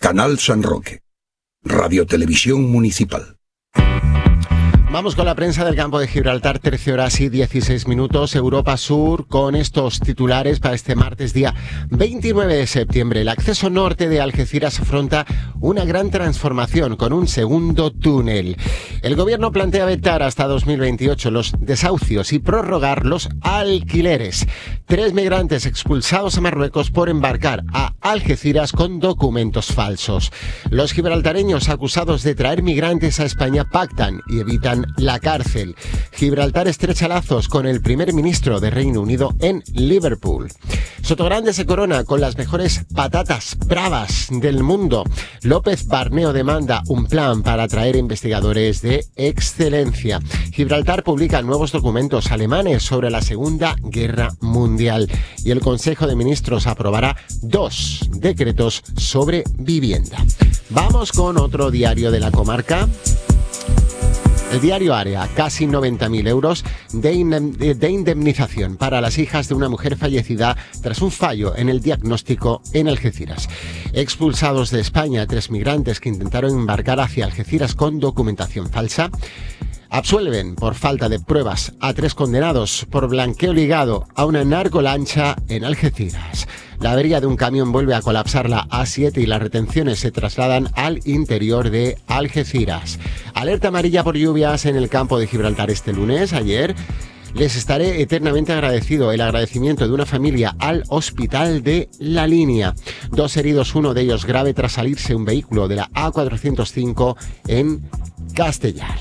Canal San Roque. Radio Televisión Municipal. Vamos con la prensa del campo de Gibraltar, 13 horas y 16 minutos, Europa Sur, con estos titulares para este martes, día 29 de septiembre. El acceso norte de Algeciras afronta una gran transformación con un segundo túnel. El gobierno plantea vetar hasta 2028 los desahucios y prorrogar los alquileres. 3 migrantes expulsados a Marruecos por embarcar a Algeciras con documentos falsos. Los gibraltareños acusados de traer migrantes a España pactan y evitan la cárcel. Gibraltar estrecha lazos con el primer ministro de Reino Unido en Liverpool. Sotogrande se corona con las mejores patatas bravas del mundo. López Barneo demanda un plan para atraer investigadores de excelencia. Gibraltar publica nuevos documentos alemanes sobre la Segunda Guerra Mundial. Y el Consejo de Ministros aprobará 2 decretos sobre vivienda. Vamos con otro diario de la comarca. El diario Área, casi 90.000 euros de indemnización para las hijas de una mujer fallecida tras un fallo en el diagnóstico en Algeciras. Expulsados de España 3 migrantes que intentaron embarcar hacia Algeciras con documentación falsa. Absuelven por falta de pruebas a 3 condenados por blanqueo ligado a una narcolancha en Algeciras. La avería de un camión vuelve a colapsar la A7 y las retenciones se trasladan al interior de Algeciras. Alerta amarilla por lluvias en el campo de Gibraltar este lunes. Ayer les estaré eternamente agradecido. El agradecimiento de una familia al hospital de La Línea. 2 heridos, uno de ellos grave tras salirse un vehículo de la A405 en Castellar.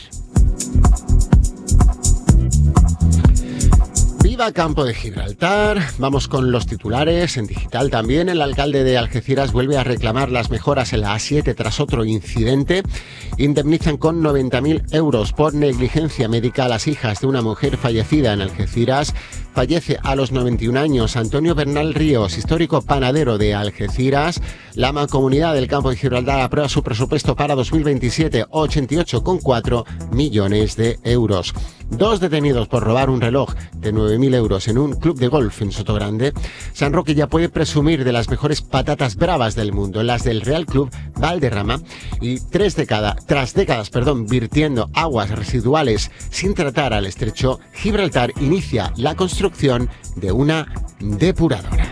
Viva Campo de Gibraltar. Vamos con los titulares en digital también. El alcalde de Algeciras vuelve a reclamar las mejoras en la A7 tras otro incidente. Indemnizan con 90.000 euros por negligencia médica a las hijas de una mujer fallecida en Algeciras. Fallece a los 91 años Antonio Bernal Ríos, histórico panadero de Algeciras. La Mancomunidad del Campo de Gibraltar aprueba su presupuesto para 2027, 88,4 millones de euros. 2 detenidos por robar un reloj de 9.000 euros en un club de golf en Sotogrande. San Roque ya puede presumir de las mejores patatas bravas del mundo, las del Real Club Valderrama, y tras décadas, virtiendo aguas residuales sin tratar al estrecho, Gibraltar inicia la construcción de una depuradora.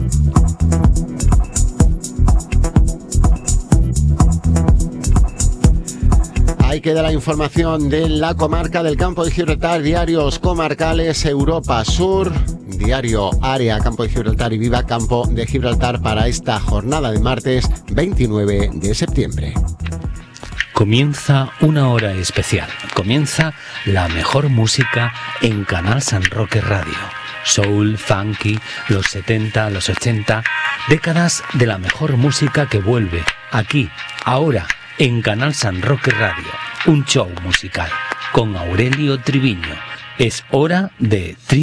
Ahí queda la información de la comarca del Campo de Gibraltar, diarios comarcales Europa Sur, diario Área Campo de Gibraltar y Viva Campo de Gibraltar para esta jornada de martes 29 de septiembre. Comienza una hora especial. Comienza la mejor música en Canal San Roque Radio. Soul, funky, los 70, los 80, décadas de la mejor música que vuelve aquí, ahora, en Canal San Roque Radio. Un show musical con Aurelio Triviño. Es hora de